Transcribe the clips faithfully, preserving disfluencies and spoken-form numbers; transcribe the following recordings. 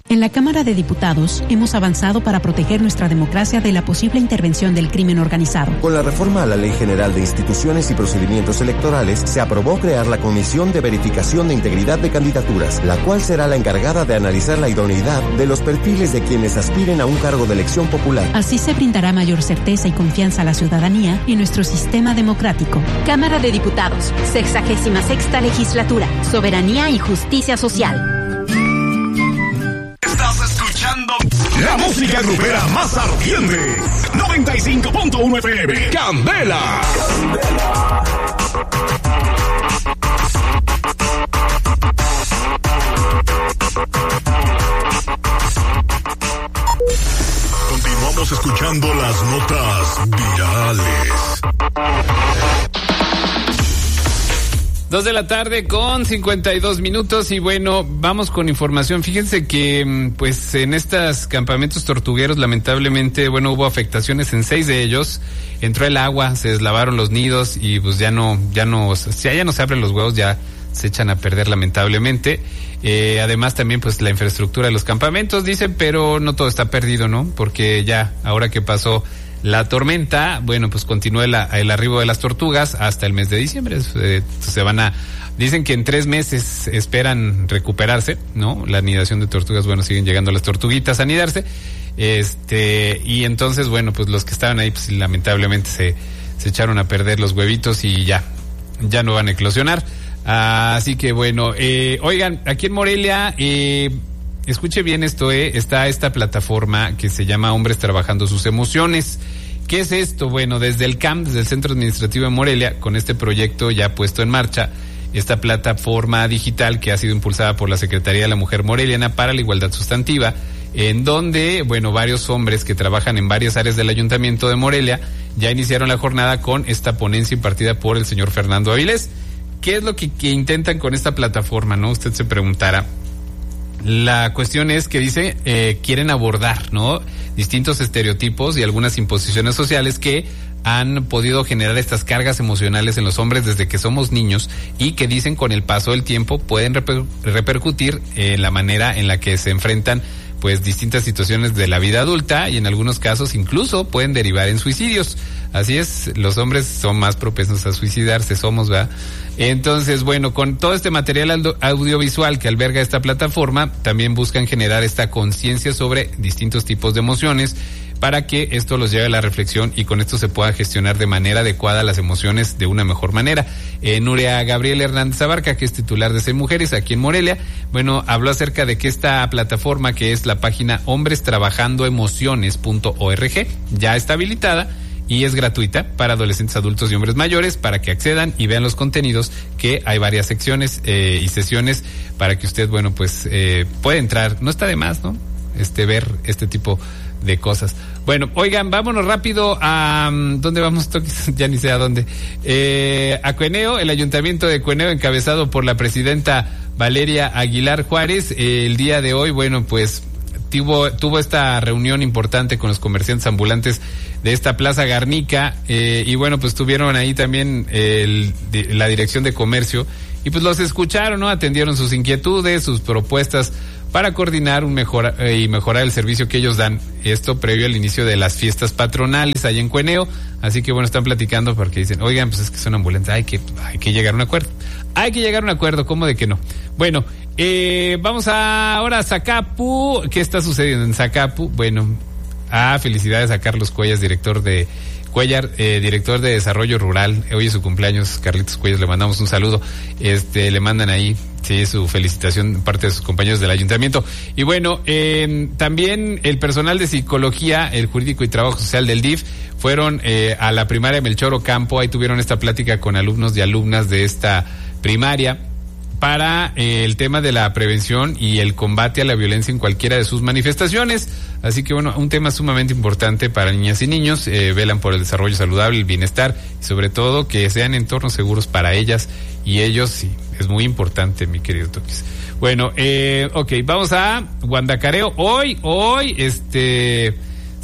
En la Cámara de Diputados hemos avanzado para proteger nuestra democracia de la posible intervención del crimen organizado. Con la reforma a la Ley General de Instituciones y Procedimientos Electorales, se aprobó crear la Comisión de Verificación de Integridad de Candidaturas, la cual será la encargada de analizar la idoneidad de los perfiles de quienes aspiren a un cargo de elección popular. Así se brindará mayor certeza y confianza a la ciudadanía en nuestro sistema democrático. Cámara de Diputados, sexagésima sexta legislatura, soberanía y justicia social. La música grupera más ardiente. noventa y cinco punto uno F M. Candela. Candela. Continuamos escuchando las notas virales. Dos de la tarde con cincuenta y dos minutos y bueno, vamos con información. Fíjense que pues en estos campamentos tortugueros lamentablemente, bueno, hubo afectaciones en seis de ellos. Entró el agua, se deslavaron los nidos y pues ya no, ya no, si ya no se abren los huevos, ya se echan a perder lamentablemente. Eh, además también pues la infraestructura de los campamentos, dicen, pero no todo está perdido, ¿no? Porque ya, ahora que pasó la tormenta, bueno, pues continúa el, el arribo de las tortugas hasta el mes de diciembre. Eh, se van a, dicen que en tres meses esperan recuperarse, ¿no? La anidación de tortugas, bueno, siguen llegando las tortuguitas a anidarse. Este, y entonces, bueno, pues los que estaban ahí, pues lamentablemente se, se echaron a perder los huevitos y ya, ya no van a eclosionar. Ah, así que bueno, eh, oigan, aquí en Morelia, eh, escuche bien esto, eh, está esta plataforma que se llama Hombres Trabajando Sus Emociones. ¿Qué es esto? Bueno, desde el C A M, desde el Centro Administrativo de Morelia, con este proyecto ya puesto en marcha, esta plataforma digital que ha sido impulsada por la Secretaría de la Mujer Moreliana para la Igualdad Sustantiva, en donde, bueno, varios hombres que trabajan en varias áreas del Ayuntamiento de Morelia ya iniciaron la jornada con esta ponencia impartida por el señor Fernando Avilés. ¿Qué es lo que, que intentan con esta plataforma, no? Usted se preguntará. La cuestión es que dice, eh, quieren abordar, ¿no? Distintos estereotipos y algunas imposiciones sociales que han podido generar estas cargas emocionales en los hombres desde que somos niños y que dicen con el paso del tiempo pueden reper- repercutir en la manera en la que se enfrentan pues distintas situaciones de la vida adulta y en algunos casos incluso pueden derivar en suicidios. Así es, los hombres son más propensos a suicidarse, somos, ¿verdad? Entonces, bueno, con todo este material audiovisual que alberga esta plataforma, también buscan generar esta conciencia sobre distintos tipos de emociones para que esto los lleve a la reflexión y con esto se pueda gestionar de manera adecuada las emociones de una mejor manera. Eh, Nuria Gabriela Hernández Abarca, que es titular de Ser Mujeres aquí en Morelia, bueno, habló acerca de que esta plataforma, que es la página hombres trabajando emociones punto org, ya está habilitada y es gratuita para adolescentes, adultos y hombres mayores para que accedan y vean los contenidos, que hay varias secciones eh, y sesiones para que usted, bueno, pues eh, pueda entrar. No está de más, ¿no? Este, ver este tipo de cosas. Bueno, oigan, vámonos rápido a... ¿Dónde vamos? Ya ni sé a dónde. Eh, a Cueneo, el Ayuntamiento de Cueneo, encabezado por la presidenta Valeria Aguilar Juárez, eh, el día de hoy, bueno, pues tuvo, tuvo esta reunión importante con los comerciantes ambulantes de esta Plaza Garnica, eh, y bueno, pues tuvieron ahí también el, de, la Dirección de Comercio, y pues los escucharon, ¿no? Atendieron sus inquietudes, sus propuestas para coordinar un mejor, eh, y mejorar el servicio que ellos dan. Esto previo al inicio de las fiestas patronales allá en Cueneo. Así que bueno, están platicando porque dicen, oigan, pues es que son ambulantes, hay que, hay que llegar a un acuerdo. Hay que llegar a un acuerdo, ¿cómo de que no? Bueno, eh, vamos a, ahora a Zacapu. ¿Qué está sucediendo en Zacapu? Bueno, ah, felicidades a Carlos Cuellas, director de Cuellar, eh, director de Desarrollo Rural. Hoy es su cumpleaños, Carlitos Cuellas, le mandamos un saludo. Este, le mandan ahí, sí, su felicitación de parte de sus compañeros del ayuntamiento. Y bueno, eh, también el personal de psicología, el jurídico y trabajo social del D I F fueron eh, a la primaria Melchor Ocampo. Ahí tuvieron esta plática con alumnos y alumnas de esta primaria para eh, el tema de la prevención y el combate a la violencia en cualquiera de sus manifestaciones. Así que bueno, un tema sumamente importante para niñas y niños. Eh, velan por el desarrollo saludable, el bienestar y sobre todo que sean entornos seguros para ellas y ellos. Sí, es muy importante, mi querido Toquis. Bueno, eh, ok, vamos a Guandacareo. Hoy, hoy, este,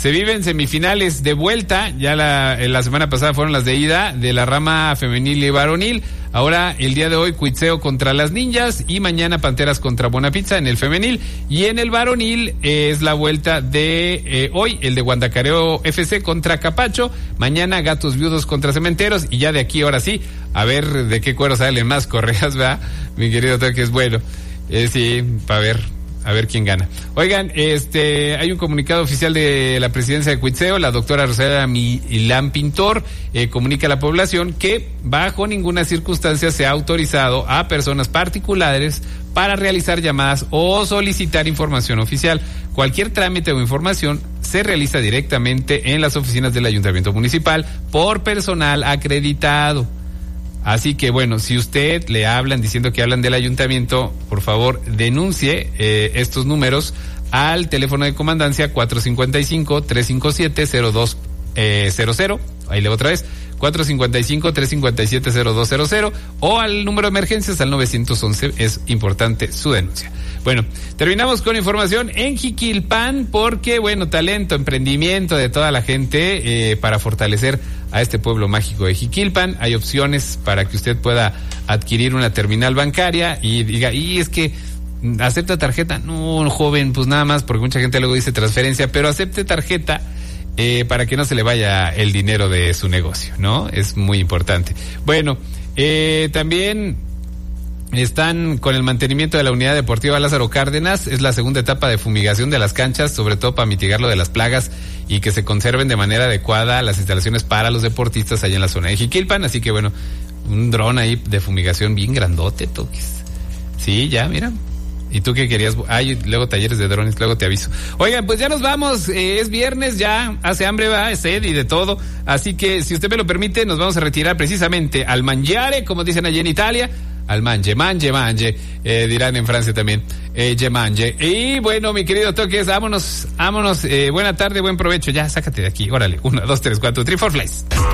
Se viven semifinales de vuelta, ya la, la semana pasada fueron las de ida de la rama femenil y varonil. Ahora, el día de hoy, Cuitzeo contra las Ninjas y mañana Panteras contra Buenapizza en el femenil. Y en el varonil eh, es la vuelta de eh, hoy, el de Guandacareo F C contra Capacho. Mañana Gatos Viudos contra Cementeros. Y ya de aquí, ahora sí, a ver de qué cuero salen más correas, ¿verdad? Mi querido Toque, es bueno. Eh, sí, para ver. A ver quién gana. Oigan, este, hay un comunicado oficial de la presidencia de Cuitzeo. La doctora Rosalía Milán Pintor eh, comunica a la población que bajo ninguna circunstancia se ha autorizado a personas particulares para realizar llamadas o solicitar información oficial. Cualquier trámite o información se realiza directamente en las oficinas del Ayuntamiento Municipal por personal acreditado. Así que bueno, si usted le hablan diciendo que hablan del ayuntamiento, por favor denuncie eh, estos números al teléfono de comandancia cuatro cinco cinco, tres cinco siete, cero dos cero cero, ahí le otra vez, cuatro cinco cinco, tres cinco siete, cero dos cero cero, o al número de emergencias al nueve once, es importante su denuncia. Bueno, terminamos con información en Jiquilpan porque, bueno, talento, emprendimiento de toda la gente eh, para fortalecer a este pueblo mágico de Jiquilpan. Hay opciones para que usted pueda adquirir una terminal bancaria y diga, y es que acepta tarjeta. No, joven, pues nada más, porque mucha gente luego dice transferencia, pero acepte tarjeta eh, para que no se le vaya el dinero de su negocio, ¿no? Es muy importante. Bueno, eh, también están con el mantenimiento de la unidad deportiva Lázaro Cárdenas. Es la segunda etapa de fumigación de las canchas, sobre todo para mitigar lo de las plagas y que se conserven de manera adecuada las instalaciones para los deportistas allá en la zona de Jiquilpan. Así que bueno, un dron ahí de fumigación bien grandote, Toques. Sí, ya, mira. ¿Y tú qué querías? Ay, luego talleres de drones, luego te aviso. Oigan, pues ya nos vamos, eh, es viernes, ya hace hambre, va, es sed y de todo. Así que, si usted me lo permite, nos vamos a retirar precisamente al mangiare, como dicen allí en Italia. Al manje, manje, manje, eh, dirán en Francia también, eh, je manje. Y bueno, mi querido Toques, vámonos, vámonos, eh, buena tarde, buen provecho, ya, sácate de aquí, órale, uno, dos, tres, cuatro, three, four, flies.